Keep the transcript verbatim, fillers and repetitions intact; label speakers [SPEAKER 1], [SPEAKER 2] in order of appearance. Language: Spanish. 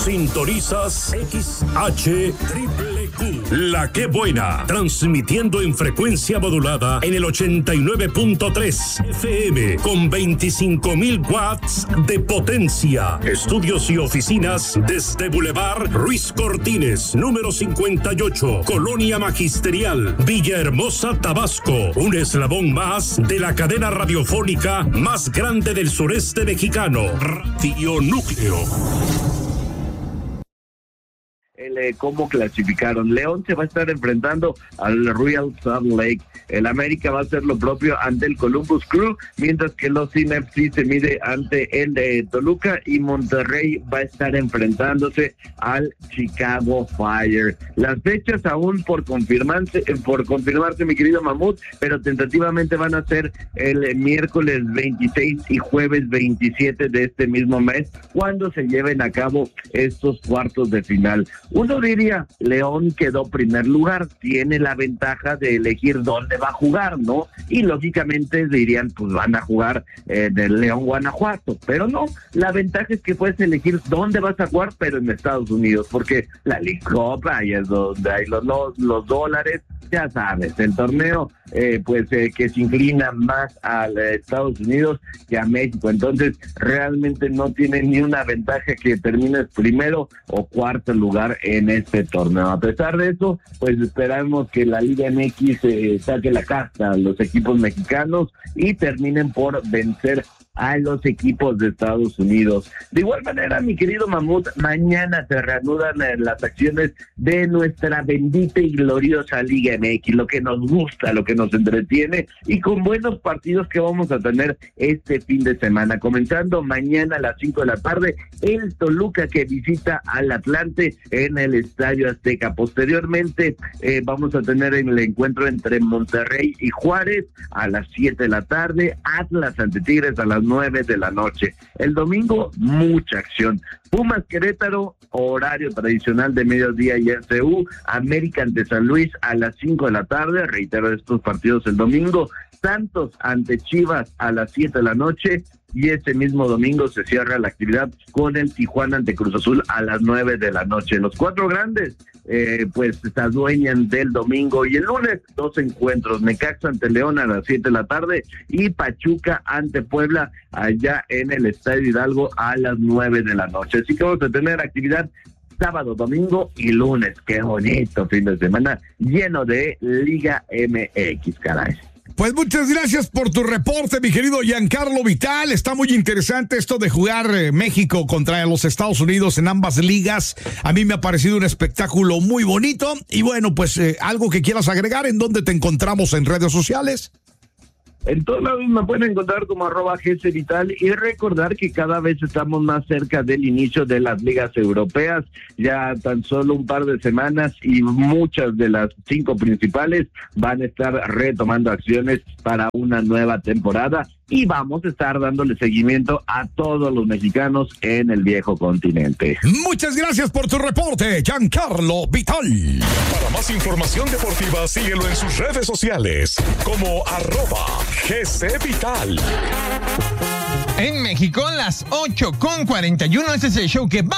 [SPEAKER 1] Sintonizas X H Triple Q, La Que Buena, transmitiendo en frecuencia modulada en el ochenta y nueve punto tres F M con veinticinco mil watts de potencia. Estudios y oficinas desde Boulevard Ruiz Cortines, número cincuenta y ocho, Colonia Magisterial, Villahermosa, Tabasco. Un eslabón más de la cadena radiofónica más grande del sureste mexicano, Radio Núcleo.
[SPEAKER 2] El, eh, ¿Cómo clasificaron? León se va a estar enfrentando al Real Salt Lake. El América va a hacer lo propio ante el Columbus Crew, mientras que los C N F C se mide ante el de Toluca y Monterrey va a estar enfrentándose al Chicago Fire. Las fechas aún por confirmarse, por confirmarse, mi querido Mamut, pero tentativamente van a ser el miércoles veintiséis y jueves veintisiete de este mismo mes, cuando se lleven a cabo estos cuartos de final. Uno diría, León quedó primer lugar, tiene la ventaja de elegir dónde va a jugar, ¿no? Y lógicamente dirían, pues van a jugar eh, del León, Guanajuato, pero no, la ventaja es que puedes elegir dónde vas a jugar, pero en Estados Unidos, porque la League Cup, ahí es donde hay los, los, los dólares, ya sabes, el torneo eh, pues eh, que se inclina más a eh, Estados Unidos que a México, entonces realmente no tiene ni una ventaja que termines primero o cuarto lugar en este torneo. A pesar de eso, pues esperamos que la Liga M X eh, saque la casta a los equipos mexicanos y terminen por vencer a los equipos de Estados Unidos. De igual manera, mi querido Mamut, mañana se reanudan las acciones de nuestra bendita y gloriosa Liga M X, lo que nos gusta, lo que nos entretiene, y con buenos partidos que vamos a tener este fin de semana. Comenzando mañana a las cinco de la tarde, el Toluca que visita al Atlante en el Estadio Azteca. Posteriormente, eh, vamos a tener el encuentro entre Monterrey y Juárez a las siete de la tarde, Atlas ante Tigres a las nueve de la noche. El domingo, mucha acción. Pumas Querétaro, horario tradicional de mediodía y S U, América ante San Luis a las cinco de la tarde, reitero estos partidos el domingo, Santos ante Chivas a las siete de la noche, y ese mismo domingo se cierra la actividad con el Tijuana ante Cruz Azul a las nueve de la noche. Los cuatro grandes eh, pues se adueñan del domingo, y el lunes dos encuentros, Necaxa ante León a las siete de la tarde y Pachuca ante Puebla allá en el Estadio Hidalgo a las nueve de la noche. Así que vamos a tener actividad sábado, domingo y lunes. Qué bonito fin de semana lleno de Liga M X, caray.
[SPEAKER 3] Pues muchas gracias por tu reporte, mi querido Giancarlo Vital. Está muy interesante esto de jugar eh, México contra los Estados Unidos en ambas ligas. A mí me ha parecido un espectáculo muy bonito. Y bueno, pues eh, algo que quieras agregar, ¿en dónde te encontramos en redes sociales?
[SPEAKER 2] En todos lados me pueden encontrar como arroba G C Vital, y recordar que cada vez estamos más cerca del inicio de las ligas europeas. Ya tan solo un par de semanas y muchas de las cinco principales van a estar retomando acciones para una nueva temporada, y vamos a estar dándole seguimiento a todos los mexicanos en el viejo continente.
[SPEAKER 3] Muchas gracias por tu reporte, Giancarlo Vital.
[SPEAKER 1] Para más información deportiva, síguelo en sus redes sociales como arroba G C Vital.
[SPEAKER 4] En México, las ocho con cuarenta y uno, este es el show que va